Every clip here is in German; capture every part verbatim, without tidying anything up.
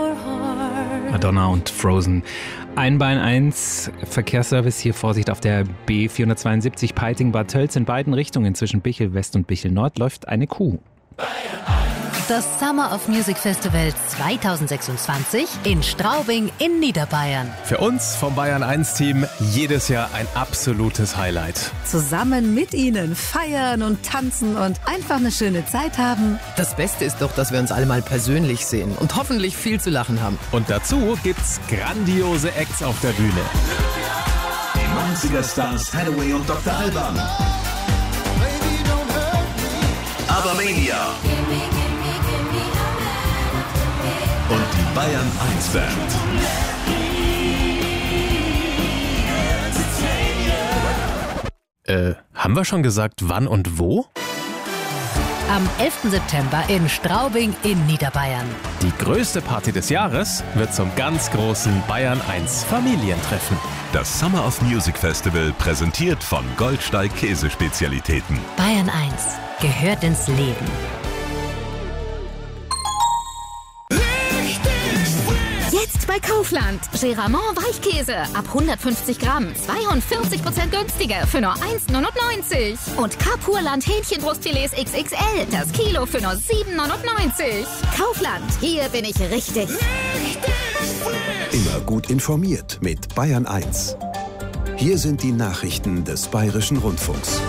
Madonna und Frozen. Einbein eins, Verkehrsservice, hier Vorsicht auf der B vierhundertzweiundsiebzig Peiting-Bad Tölz. In beiden Richtungen zwischen Bichl West und Bichl Nord läuft eine Kuh. Das Summer of Music Festival zweitausendsechsundzwanzig in Straubing in Niederbayern. Für uns vom Bayern eins Team jedes Jahr ein absolutes Highlight. Zusammen mit Ihnen feiern und tanzen und einfach eine schöne Zeit haben. Das Beste ist doch, dass wir uns alle mal persönlich sehen und hoffentlich viel zu lachen haben. Und dazu gibt's grandiose Acts auf der Bühne. Die neunziger Stars Hathaway und Doktor Alban. Abermania. Und die Bayern eins Band. Äh, haben wir schon gesagt, wann und wo? Am elften September in Straubing in Niederbayern. Die größte Party des Jahres wird zum ganz großen Bayern eins Familientreffen. Das Summer of Music Festival präsentiert von Goldsteig Käsespezialitäten. Bayern eins gehört ins Leben. Jetzt bei Kaufland. Geramont Weichkäse ab hundertfünfzig Gramm. zweiundvierzig Prozent günstiger für nur eins neunundneunzig. Und Carpurland Hähnchenbrustfilets X X L. Das Kilo für nur sieben neunundneunzig. Kaufland. Hier bin ich richtig. Immer gut informiert mit Bayern eins. Hier sind die Nachrichten des Bayerischen Rundfunks.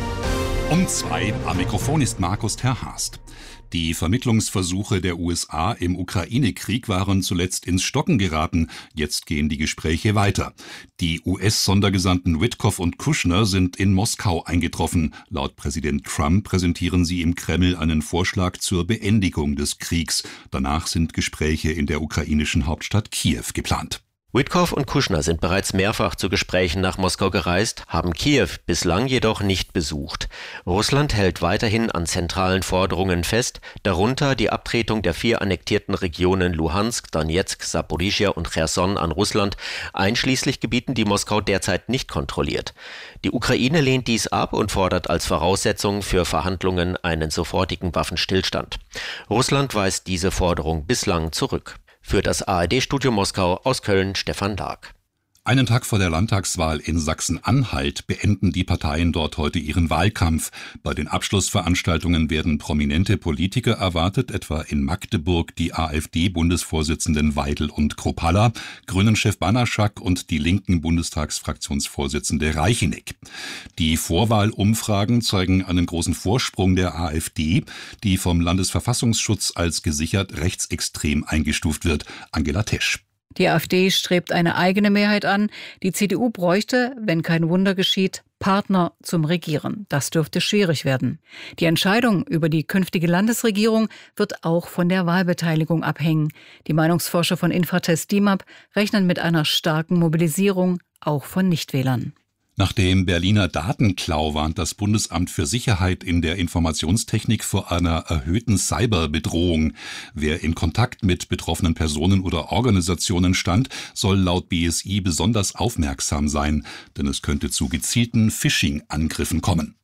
Um zwei am Mikrofon ist Markus Terhast. Die Vermittlungsversuche der U S A im Ukraine-Krieg waren zuletzt ins Stocken geraten. Jetzt gehen die Gespräche weiter. Die U S-Sondergesandten Witkoff und Kushner sind in Moskau eingetroffen. Laut Präsident Trump präsentieren sie im Kreml einen Vorschlag zur Beendigung des Kriegs. Danach sind Gespräche in der ukrainischen Hauptstadt Kiew geplant. Witkoff und Kushner sind bereits mehrfach zu Gesprächen nach Moskau gereist, haben Kiew bislang jedoch nicht besucht. Russland hält weiterhin an zentralen Forderungen fest, darunter die Abtretung der vier annektierten Regionen Luhansk, Donetsk, Saporischschja und Cherson an Russland, einschließlich Gebieten, die Moskau derzeit nicht kontrolliert. Die Ukraine lehnt dies ab und fordert als Voraussetzung für Verhandlungen einen sofortigen Waffenstillstand. Russland weist diese Forderung bislang zurück. Für das A R D-Studio Moskau aus Köln Stefan Lag. Einen Tag vor der Landtagswahl in Sachsen-Anhalt beenden die Parteien dort heute ihren Wahlkampf. Bei den Abschlussveranstaltungen werden prominente Politiker erwartet, etwa in Magdeburg die AfD-Bundesvorsitzenden Weidel und Kropalla, Grünen-Chef Banaschak und die linken Bundestagsfraktionsvorsitzende Reicheneck. Die Vorwahlumfragen zeigen einen großen Vorsprung der AfD, die vom Landesverfassungsschutz als gesichert rechtsextrem eingestuft wird. Angela Tesch. Die AfD strebt eine eigene Mehrheit an. Die C D U bräuchte, wenn kein Wunder geschieht, Partner zum Regieren. Das dürfte schwierig werden. Die Entscheidung über die künftige Landesregierung wird auch von der Wahlbeteiligung abhängen. Die Meinungsforscher von Infratest D I M A P rechnen mit einer starken Mobilisierung, auch von Nichtwählern. Nach dem Berliner Datenklau warnt das Bundesamt für Sicherheit in der Informationstechnik vor einer erhöhten Cyberbedrohung. Wer in Kontakt mit betroffenen Personen oder Organisationen stand, soll laut B S I besonders aufmerksam sein, denn es könnte zu gezielten Phishing-Angriffen kommen.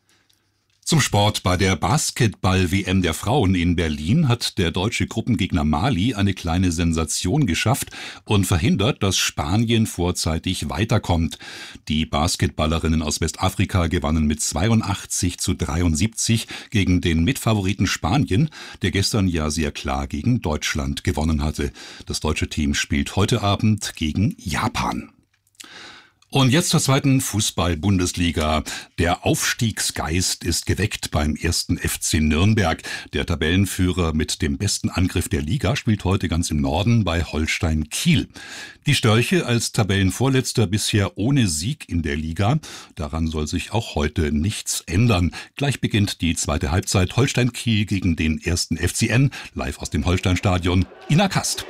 Zum Sport. Bei der Basketball-W M der Frauen in Berlin hat der deutsche Gruppengegner Mali eine kleine Sensation geschafft und verhindert, dass Spanien vorzeitig weiterkommt. Die Basketballerinnen aus Westafrika gewannen mit zweiundachtzig zu dreiundsiebzig gegen den Mitfavoriten Spanien, der gestern ja sehr klar gegen Deutschland gewonnen hatte. Das deutsche Team spielt heute Abend gegen Japan. Und jetzt zur zweiten Fußball-Bundesliga. Der Aufstiegsgeist ist geweckt beim ersten F C Nürnberg. Der Tabellenführer mit dem besten Angriff der Liga spielt heute ganz im Norden bei Holstein Kiel. Die Störche als Tabellenvorletzter bisher ohne Sieg in der Liga. Daran soll sich auch heute nichts ändern. Gleich beginnt die zweite Halbzeit. Holstein Kiel gegen den ersten F C N. Live aus dem Holsteinstadion. Ina Kast.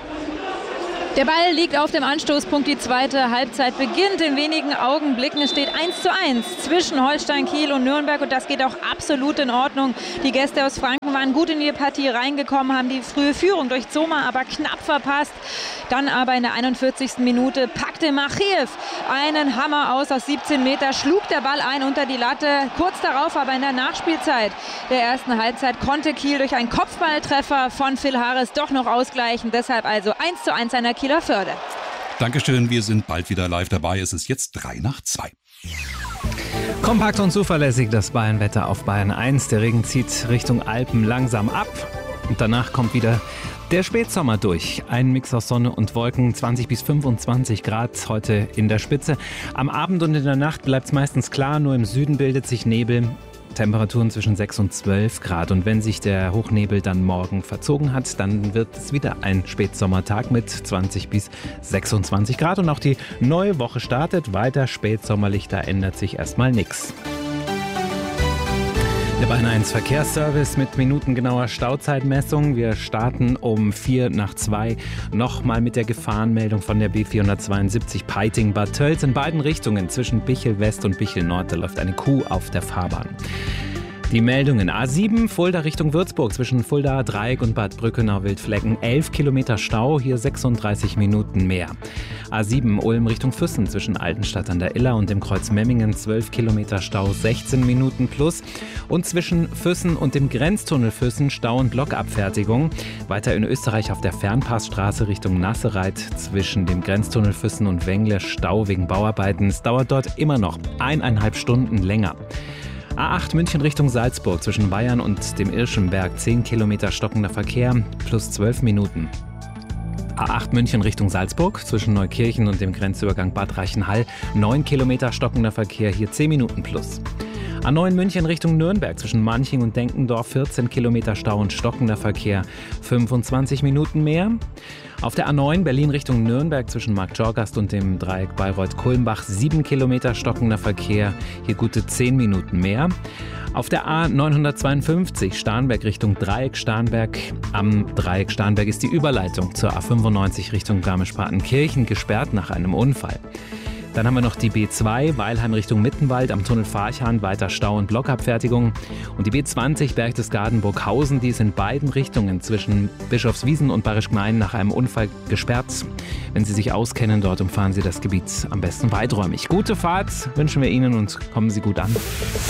Der Ball liegt auf dem Anstoßpunkt. Die zweite Halbzeit beginnt in wenigen Augenblicken. Es steht eins zu eins zwischen Holstein Kiel und Nürnberg und das geht auch absolut in Ordnung. Die Gäste aus Franken waren gut in die Partie reingekommen, haben die frühe Führung durch Zoma aber knapp verpasst. Dann aber in der einundvierzigsten Minute packte Macheev einen Hammer aus aus siebzehn Meter, schlug der Ball ein unter die Latte. Kurz darauf aber in der Nachspielzeit der ersten Halbzeit konnte Kiel durch einen Kopfballtreffer von Phil Harris doch noch ausgleichen. Deshalb also eins zu eins an der Kieler Förde. Dankeschön, wir sind bald wieder live dabei. Es ist jetzt drei nach zwei. Kompakt und zuverlässig das Bayernwetter auf Bayern eins. Der Regen zieht Richtung Alpen langsam ab und danach kommt wieder der Spätsommer durch. Ein Mix aus Sonne und Wolken, zwanzig bis fünfundzwanzig Grad heute in der Spitze. Am Abend und in der Nacht bleibt es meistens klar, nur im Süden bildet sich Nebel. Temperaturen zwischen sechs und zwölf Grad. Und wenn sich der Hochnebel dann morgen verzogen hat, dann wird es wieder ein Spätsommertag mit zwanzig bis sechsundzwanzig Grad. Und auch die neue Woche startet weiter spätsommerlich, da ändert sich erstmal nichts. Der Bayern eins Verkehrsservice mit minutengenauer Stauzeitmessung. Wir starten um vier nach zwei nochmal mit der Gefahrenmeldung von der B vierhundertzweiundsiebzig Peiting-Bad Tölz in beiden Richtungen zwischen Bichl West und Bichl Nord. Da läuft eine Kuh auf der Fahrbahn. Die Meldungen: A sieben, Fulda Richtung Würzburg, zwischen Fulda Dreieck und Bad Brückenau-Wildflecken, elf Kilometer Stau, hier sechsunddreißig Minuten mehr. A sieben, Ulm Richtung Füssen, zwischen Altenstadt an der Iller und dem Kreuz Memmingen, zwölf Kilometer Stau, sechzehn Minuten plus. Und zwischen Füssen und dem Grenztunnel Füssen Stau und Blockabfertigung. Weiter in Österreich auf der Fernpassstraße Richtung Nassereit, zwischen dem Grenztunnel Füssen und Wengle Stau wegen Bauarbeiten. Es dauert dort immer noch eineinhalb Stunden länger. A acht München Richtung Salzburg, zwischen Bayern und dem Irschenberg, zehn Kilometer stockender Verkehr, plus zwölf Minuten. A acht München Richtung Salzburg, zwischen Neukirchen und dem Grenzübergang Bad Reichenhall, neun Kilometer stockender Verkehr, hier zehn Minuten plus. A neun München Richtung Nürnberg, zwischen Manching und Denkendorf, vierzehn Kilometer Stau und stockender Verkehr, fünfundzwanzig Minuten mehr. Auf der A neun Berlin Richtung Nürnberg, zwischen Marktschorgast und dem Dreieck Bayreuth-Kulmbach, sieben Kilometer stockender Verkehr, hier gute zehn Minuten mehr. Auf der A neunhundertzweiundfünfzig Starnberg Richtung Dreieck Starnberg. Am Dreieck Starnberg ist die Überleitung zur A fünfundneunzig Richtung Garmisch-Partenkirchen gesperrt nach einem Unfall. Dann haben wir noch die B zwei, Weilheim Richtung Mittenwald, am Tunnel Farchhahn, weiter Stau und Blockabfertigung. Und die B zwanzig, Berchtesgaden-Burghausen, die ist in beiden Richtungen zwischen Bischofswiesen und Bayerisch Gmein nach einem Unfall gesperrt. Wenn Sie sich auskennen, dort umfahren Sie das Gebiet am besten weiträumig. Gute Fahrt wünschen wir Ihnen und kommen Sie gut an.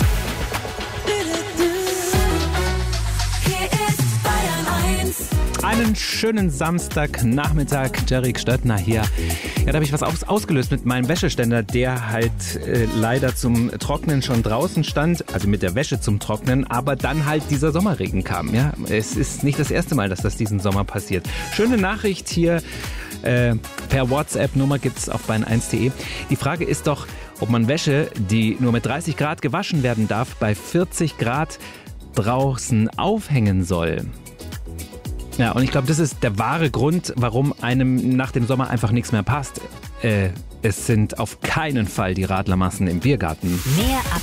Einen schönen Samstagnachmittag, Jerry Stöttner hier. Ja, da habe ich was aus, ausgelöst mit meinem Wäscheständer, der halt äh, leider zum Trocknen schon draußen stand, also mit der Wäsche zum Trocknen, aber dann halt dieser Sommerregen kam. Ja, es ist nicht das erste Mal, dass das diesen Sommer passiert. Schöne Nachricht hier äh, per WhatsApp-Nummer gibt's auf bayern eins punkt de. Die Frage ist doch, ob man Wäsche, die nur mit dreißig Grad gewaschen werden darf, bei vierzig Grad draußen aufhängen soll. Ja, und ich glaube, das ist der wahre Grund, warum einem nach dem Sommer einfach nichts mehr passt. Äh, es sind auf keinen Fall die Radlermassen im Biergarten. Mehr